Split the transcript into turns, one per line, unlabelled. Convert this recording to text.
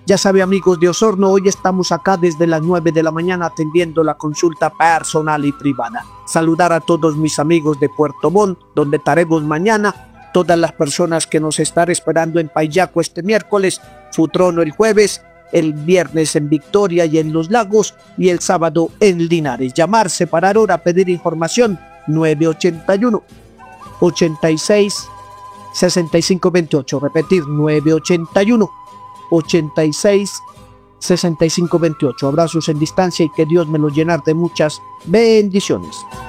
Ya sabe, amigos de Osorno, hoy estamos acá desde las 9 de la mañana atendiendo la consulta personal y privada. Saludar a todos mis amigos de Puerto Montt, donde estaremos mañana, todas las personas que nos están esperando en Payaco este miércoles, Futrono el jueves, el viernes en Victoria y en Los Lagos y el sábado en Linares. Llamar, separar hora, pedir información 981 86 65 28. Repetir 981 86 65 28. Abrazos en distancia y que Dios me los llene de muchas bendiciones.